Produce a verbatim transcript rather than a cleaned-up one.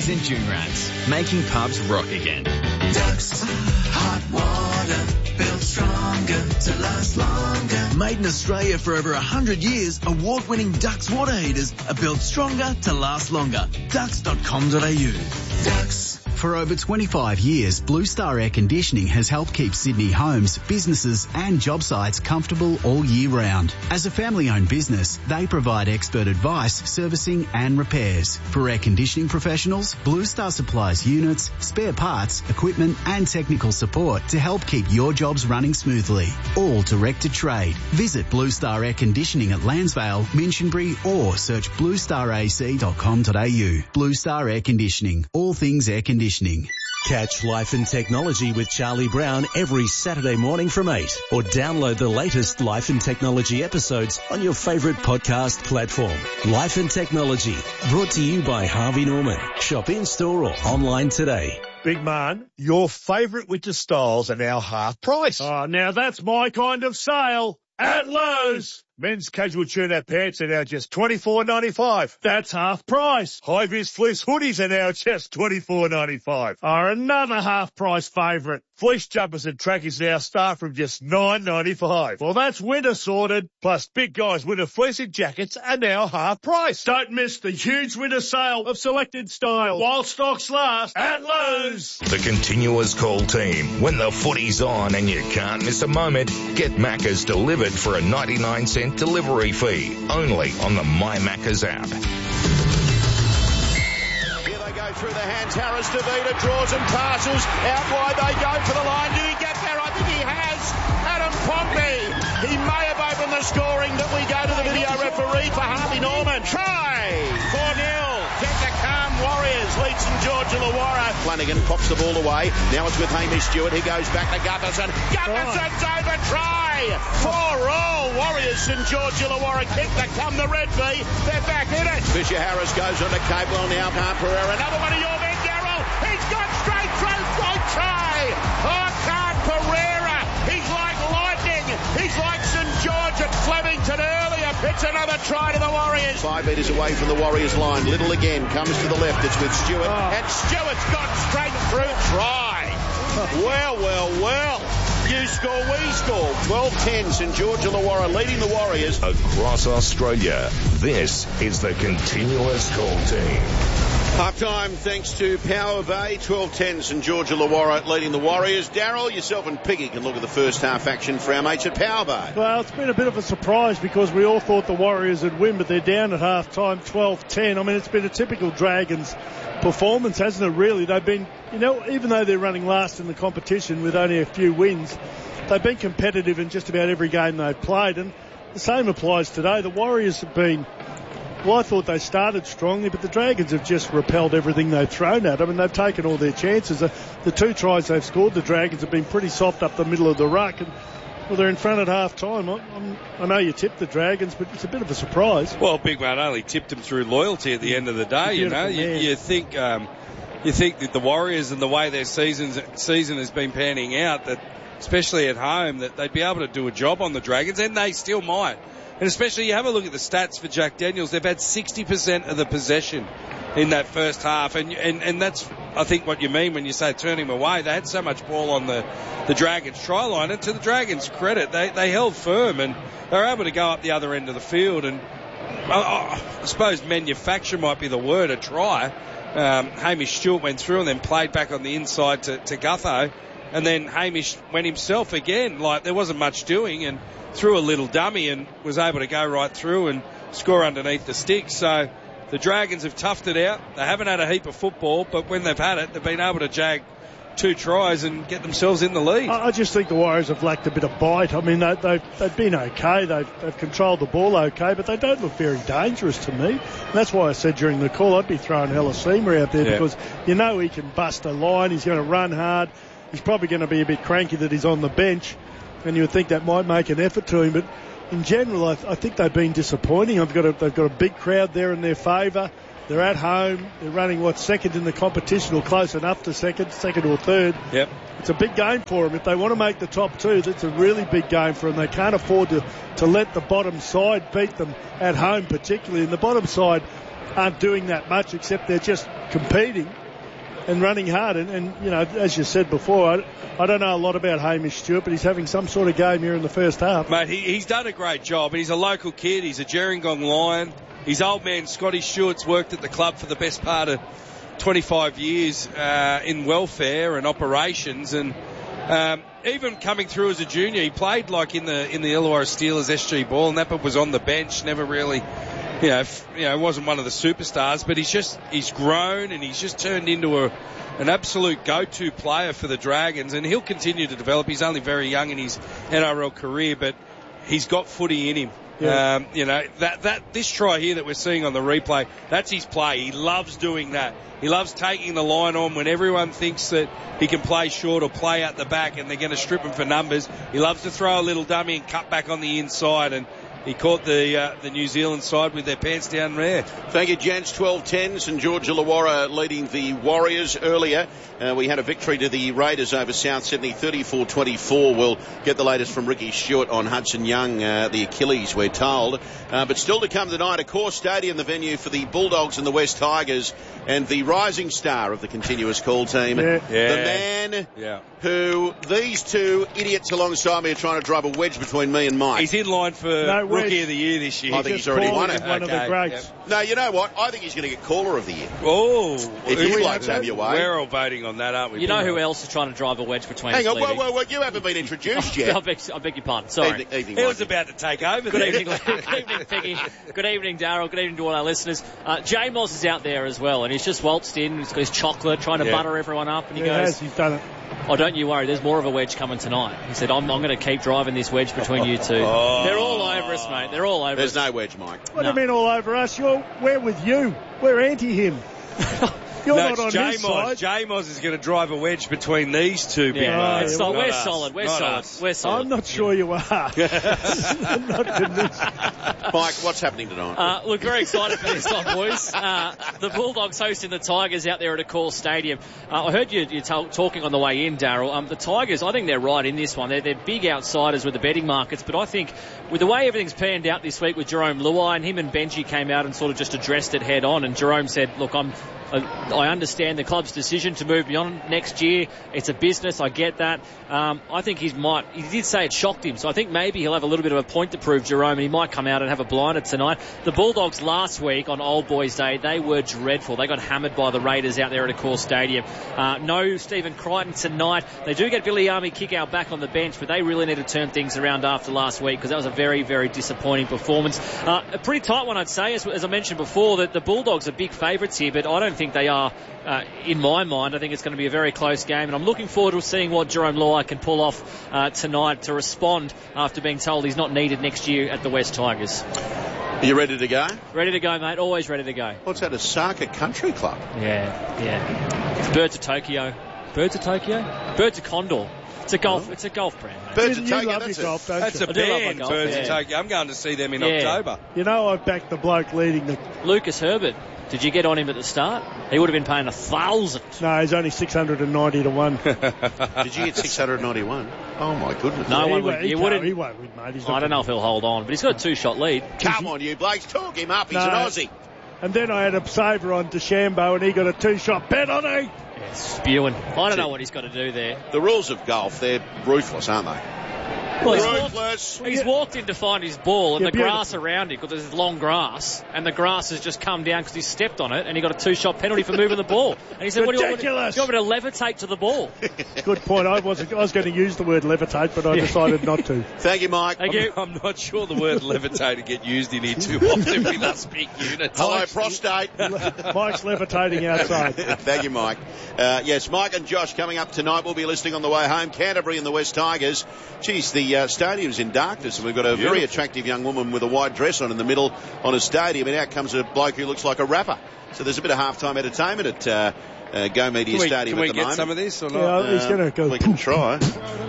Ducks and Dune Rats, making pubs rock again. Ducks, hot water, built stronger to last longer. Made in Australia for over one hundred years, award-winning Ducks water heaters are built stronger to last longer. ducks dot com dot a u. Ducks. For over twenty-five years, Blue Star Air Conditioning has helped keep Sydney homes, businesses and job sites comfortable all year round. As a family-owned business, they provide expert advice, servicing and repairs. For air conditioning professionals, Blue Star supplies units, spare parts, equipment and technical support to help keep your jobs running smoothly. All direct to trade. Visit Blue Star Air Conditioning at Lansvale, Minchinbury or search blue star a c dot com dot a u. Blue Star Air Conditioning. All things air conditioning. Catch Life and Technology with Charlie Brown every Saturday morning from eight, or download the latest Life and Technology episodes on your favourite podcast platform. Life and Technology, brought to you by Harvey Norman. Shop in-store or online today. Big man, your favourite winter styles are now half price. Oh, now that's my kind of sale at Lowe's. Men's casual tune-up pants are now just twenty-four ninety-five. That's half price. High-vis fleece hoodies are now just twenty-four ninety-five. Are another half price favourite. Fleece jumpers and trackies now start from just nine ninety-five. Well, that's winter sorted. Plus, big guys' winter fleecing jackets are now half price. Don't miss the huge winter sale of selected styles while stocks last at Lowe's. The continuous call team. When the footy's on and you can't miss a moment, get Macca's delivered for a ninety-nine cent delivery fee, only on the My Macca's app. Here they go through the hands. Harris Davida draws and passes. Out wide they go for the line. Did he get there? I think he has. Adam Pompey. He may have opened the scoring, but we go to the video referee for Harvey Norman. Try. four nil. Get the calm Warriors. Lead St George Illawarra. Flanagan pops the ball away. Now it's with Hamish Stewart. He goes back to Gutherson. Gutherson's over. Try. Four all. Warriors St George Illawarra kick to come the red bee. They're back in it. Fisher Harris goes on to Capewell now. Khan Pereira. Another one of your men, Darryl. He's got straight through. Great try. Oh, Khan Pereira. He's like lightning. He's like St George at Flemington earlier. It's another try to the Warriors. Five metres away from the Warriors line. Little again comes to the left. It's with Stewart. Oh. And Stewart's got straight through. Try. Well, well, well. You score, we score. twelve ten, St George Illawarra leading the Warriors. Across Australia, this is the continuous call team. Half time thanks to Power Bay. twelve ten, St George Illawarra leading the Warriors. Darryl, yourself and Piggy can look at the first half action for our mates at Power Bay. Well, it's been a bit of a surprise because we all thought the Warriors would win, but they're down at half time, twelve ten. I mean, it's been a typical Dragons performance, hasn't it, really? They've been, you know, even though they're running last in the competition with only a few wins, they've been competitive in just about every game they've played, and the same applies today. The Warriors have been, well, I thought they started strongly, but the Dragons have just repelled everything they've thrown at them, and they've taken all their chances. The, the two tries they've scored, the Dragons have been pretty soft up the middle of the ruck, and well, they're in front at half time. I, I'm, I know you tipped the Dragons, but it's a bit of a surprise. Well, Big Man only tipped them through loyalty at the end of the day. You know, you, you think um, you think that the Warriors and the way their seasons season has been panning out, that especially at home, that they'd be able to do a job on the Dragons, and they still might. And especially, you have a look at the stats for Jack Daniels. They've had sixty percent of the possession in that first half, and and and that's, I think, what you mean when you say turn him away. They had so much ball on the, the Dragons try line, and to the Dragons' credit, they, they held firm, and they were able to go up the other end of the field, and I, I suppose manufacture might be the word, a try. Um, Hamish Stewart went through and then played back on the inside to, to Gutho, and then Hamish went himself again, like there wasn't much doing, and threw a little dummy and was able to go right through and score underneath the stick. So the Dragons have toughed it out. They haven't had a heap of football, but when they've had it, they've been able to jag two tries and get themselves in the lead. I just think the Warriors have lacked a bit of bite. I mean, they, they've, they've been okay. They've, they've controlled the ball okay, but they don't look very dangerous to me. And that's why I said during the call I'd be throwing Helasima out there, yeah, because you know he can bust a line. He's going to run hard. He's probably going to be a bit cranky that he's on the bench, and you would think that might make an effort to him. But in general, I, th- I think they've been disappointing. I've got a, they've got a big crowd there in their favour. They're at home. They're running, what, second in the competition, or close enough to second, second or third. Yep. It's a big game for them. If they want to make the top two, that's a really big game for them. They can't afford to, to let the bottom side beat them at home particularly. And the bottom side aren't doing that much, except they're just competing and running hard. And, and, you know, as you said before, I, I don't know a lot about Hamish Stewart, but he's having some sort of game here in the first half. Mate, he, he's done a great job. He's a local kid. He's a Gerringong Lion. His old man, Scotty Stewart's worked at the club for the best part of twenty-five years uh, in welfare and operations. And um, even coming through as a junior, he played like in the in the Illawarra Steelers S G Ball. Napper was on the bench, never really... You know, f- you know, wasn't one of the superstars, but he's just, he's grown and he's just turned into a, an absolute go-to player for the Dragons, and he'll continue to develop. He's only very young in his N R L career, but he's got footy in him. Yeah. Um, you know, that, that, this try here that we're seeing on the replay, that's his play. He loves doing that. He loves taking the line on when everyone thinks that he can play short or play out the back and they're going to strip him for numbers. He loves to throw a little dummy and cut back on the inside, and he caught the uh, the New Zealand side with their pants down there. Thank you, gents. twelve ten, St George Illawarra leading the Warriors earlier. Uh, we had a victory to the Raiders over South Sydney, thirty-four twenty-four. We'll get the latest from Ricky Stewart on Hudson Young, uh, the Achilles, we're told. Uh, but still to come tonight, Accor Stadium, the venue for the Bulldogs and the West Tigers, and the rising star of the continuous call team, yeah. the Yeah. man Yeah. who these two idiots alongside me are trying to drive a wedge between me and Mike. He's in line for No wedge. Rookie of the Year this year. I think Just he's already calling won it. him one of the Okay, greats. yep. No, you know what? I think he's going to get Caller of the Year. Oh, If you we- blokes have your way. We're all voting on that, aren't we? You know who else is trying to drive a wedge between Hang us, on, whoa, Levy? whoa, whoa, you haven't been introduced I yet. beg, I beg your pardon. Sorry. Evening, evening, He was Mikey. about to take over. Good there. evening, good evening, Peggy. Good evening, Darryl. Good evening to all our listeners. Uh, J Moz is out there as well, and he's just waltzed in. He's got his chocolate, trying to Yeah. butter everyone up, and he He goes, has, he's done it. "Oh, don't you worry. There's more of a wedge coming tonight." He said, "I'm, I'm going to keep driving this wedge between you two." Oh. They're all over us, mate. They're all over There's us. no wedge, Mike. What No. do you mean all over us? You're, we're with you. We're anti him. You're No, not on it's his side. J-Moz is going to drive a wedge between these two big Yeah, blokes. Oh, it's yeah, sol- Not we're us. solid. We're Not solid. us. We're solid. I'm not sure you are. I'm not convinced. Mike, what's happening tonight? Uh, look, very excited for this one, boys. Uh, the Bulldogs hosting the Tigers out there at Accor Stadium. Uh, I heard you, you t- talking on the way in, Darryl. Um, the Tigers, I think they're right in this one. They're, they're big outsiders with the betting markets, but I think with the way everything's panned out this week with Jerome Luai, and him and Benji came out and sort of just addressed it head on, and Jerome said, look, I'm I, I understand the club's decision to move beyond next year. It's a business. I get that. Um, I think he's might. He did say it shocked him, so I think maybe he'll have a little bit of a point to prove, Jerome, and he might come out and have a blinder tonight. The Bulldogs last week on Old Boys Day, they were dreadful. They got hammered by the Raiders out there at Accor Stadium. Uh, no Stephen Crichton tonight. They do get Billy Army kick out back on the bench, but they really need to turn things around after last week because that was a very, very disappointing performance. Uh, a pretty tight one, I'd say, as, as I mentioned before, that the Bulldogs are big favourites here, but I don't think they are, uh, in my mind. I think it's going to be a very close game, and I'm looking forward to seeing what Jerome Luai can pull off uh, tonight to respond after being told he's not needed next year at the West Tigers. Are you ready to go? Ready to go, mate. Always ready to go. What's that, Osaka Country Club? Yeah, yeah. Birds of Tokyo. Birds of Tokyo? Birds of Condor. It's a golf. It's a golf brand, mate. Birds of You Tokyo, love that's your a- golf, don't That's you? a I do love my band, golf, Birds yeah. of Tokyo. I'm going to see them in Yeah. October. You know, I've backed the bloke leading the... Lucas Herbert. Did you get on him at the start? He would have been paying a thousand. No, he's only six hundred ninety to one. Did you get six hundred ninety-one? Oh, my goodness. No he one won't- would. he You can't- wouldn't. He won't win, mate. He's I not don't know if gonna he'll hold on, but he's got a two-shot lead. Come on, you blokes. Talk him up. He's No. an Aussie. win. And then I had a saver on DeChambeau, and he got a two-shot penalty. Yeah, spewing. I don't know what he's got to do there. The rules of golf, they're ruthless, aren't they? Well, he's walked, Ruthless. he's walked in to find his ball, and Yeah, the grass around him, because there's long grass, and the grass has just come down because he stepped on it, and he got a two-shot penalty for moving the ball. And he said, what do you want me to, do Ridiculous. you want me to levitate to the ball? Good point. I was I was going to use the word levitate, but I decided not to. Thank you, Mike. Thank you. I'm not sure the word levitate to get used in here too often with us big units. Hello, prostate. Mike's levitating outside. Thank you, Mike. Uh, yes, Mike and Josh coming up tonight. We'll be listening on the way home. Canterbury and the West Tigers. Geez, the uh, stadium's in darkness, and we've got a very attractive young woman with a white dress on in the middle on a stadium, and out comes a bloke who looks like a rapper. So there's a bit of halftime entertainment at uh, uh, Go Media Can we, Stadium can we at the get moment. some of this or not? Yeah, he's going to go. We can try.